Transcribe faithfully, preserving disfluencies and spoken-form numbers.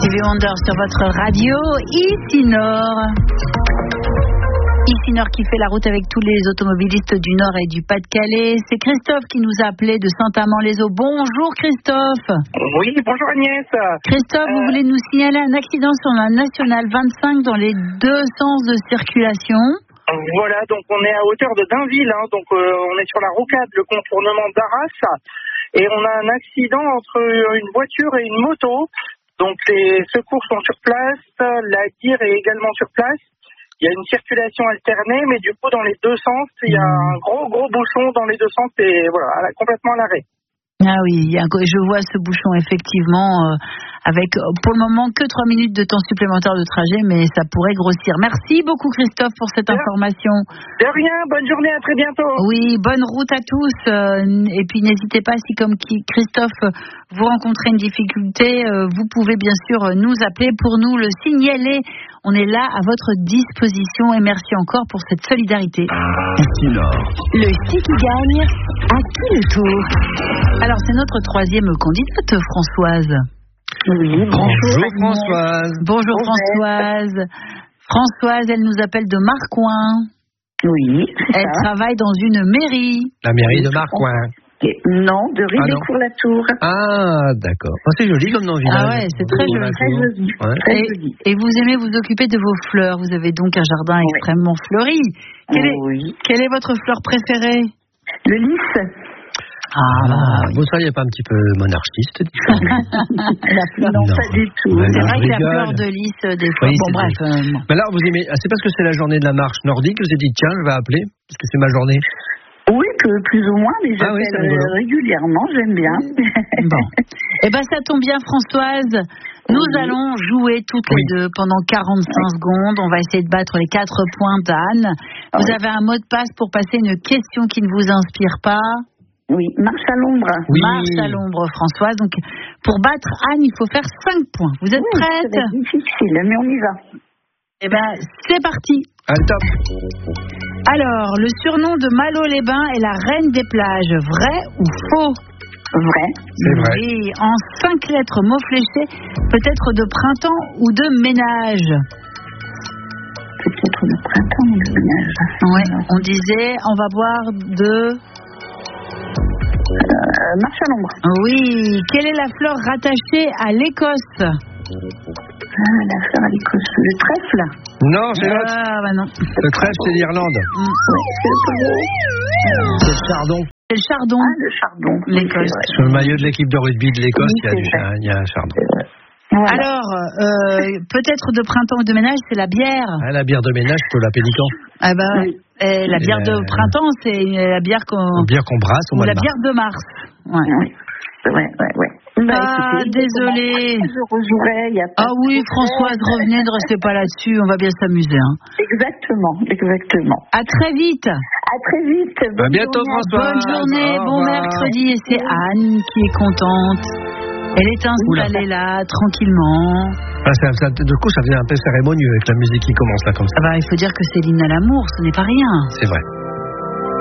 Stevie Wonder sur votre radio, ici Nord. Ici Nord qui fait la route avec tous les automobilistes du Nord et du Pas-de-Calais. C'est Christophe qui nous a appelé de Saint-Amand-les-Eaux. Bonjour Christophe. Oui, bonjour Agnès. Christophe, euh... vous voulez nous signaler un accident sur la Nationale vingt-cinq dans les deux sens de circulation. Voilà, donc on est à hauteur de Dainville, hein, donc euh, on est sur la rocade, le contournement d'Arras, et on a un accident entre une voiture et une moto. Donc les secours sont sur place, la G I R est également sur place. Il y a une circulation alternée, mais du coup dans les deux sens, il y a un gros gros bouchon dans les deux sens et voilà, complètement à l'arrêt. Ah oui, je vois ce bouchon effectivement, euh, avec pour le moment que trois minutes de temps supplémentaire de trajet, mais ça pourrait grossir. Merci beaucoup Christophe pour cette de information. De rien, bonne journée, à très bientôt. Oui, bonne route à tous. Euh, et puis n'hésitez pas, si comme Christophe, vous rencontrez une difficulté, euh, vous pouvez bien sûr nous appeler pour nous le signaler. On est là à votre disposition et merci encore pour cette solidarité. Ici Nord. Le qui gagne, à qui le tour? Alors c'est notre troisième candidate, Françoise. Oui, bonjour, bonjour Françoise. Bonjour Françoise. Françoise, elle nous appelle de Marcoing. Oui, elle ça. travaille dans une mairie. La mairie de Marcoing. Non, de Ribecourt-la-Tour. Ah, d'accord. Oh, c'est joli comme nom, village. Ah ouais, c'est très joli. Très joli. Ouais. Très et, joli. Et vous aimez vous occuper de vos fleurs. Vous avez donc un jardin oui. extrêmement fleuri. Quelle est, oui. quelle est votre fleur préférée? Le lys. Ah, vous ne seriez pas un petit peu monarchiste? La fleur, non, non, pas du tout. C'est vrai que la fleur de lys, des fois. Oui, bon, bref. Euh, bon. Mais alors, vous aimez. C'est parce que c'est la journée de la marche nordique que vous avez dit, tiens, je vais appeler, parce que c'est ma journée. Oui, que plus ou moins, mais j'appelle ah oui, régulièrement, j'aime bien. Bon. Eh bien, ça tombe bien, Françoise. Nous oui. allons jouer toutes les oui. deux pendant quarante-cinq oui. secondes. On va essayer de battre les quatre points d'Anne. Vous oui. avez un mot de passe pour passer une question qui ne vous inspire pas? Oui, marche à l'ombre. Oui. Marche à l'ombre, Françoise. Donc, pour battre Anne, il faut faire cinq points. Vous êtes oui, prête? C'est difficile, mais on y va. Eh bien, c'est parti. Allez, top. Alors, le surnom de Malo-les-Bains est la reine des plages. Vrai ou faux? Vrai. C'est vrai. Oui, en cinq lettres, mot fléché, peut-être de printemps ou de ménage. Peut-être de printemps ou de ménage. Oui, on disait, on va boire de... Euh, marche à l'ombre. Oui, quelle est la fleur rattachée à l'Écosse? Ah, la fleur à l'Écosse, le trèfle. Non, c'est ah, l'autre. Ah, bah non. Le trèfle, c'est l'Irlande. Mm. Oui, c'est le poireau. C'est le chardon. C'est le chardon. Ah, le chardon. L'Écosse. Oui, sur le maillot de l'équipe de rugby de l'Écosse, oui, il, y a du, il y a un chardon. Voilà. Alors, euh, peut-être de printemps ou de ménage, c'est la bière. Ah, la bière de ménage, c'est la Pélican. Ah bah, oui. Et la bière et de euh... printemps, c'est la bière qu'on... La bière qu'on brasse au mois de mars. Ou la bière de mars. Ouais. Oui, ouais, ouais, ouais. Bah, ah, désolée. Je rejouerai, y a pas ah oui, Françoise, revenez, ne restez pas là-dessus, on va bien s'amuser. Hein. Exactement, exactement. À très vite. À très vite. À bientôt, Françoise. Bonne journée, bon mercredi. Et c'est Anne qui est contente. Elle est installée là, tranquillement. Ah, ça, ça, de coup, ça devient un peu cérémonieux avec la musique qui commence là comme ça. Ah bah, il faut dire que c'est l'hymne à l'amour, ce n'est pas rien. C'est vrai.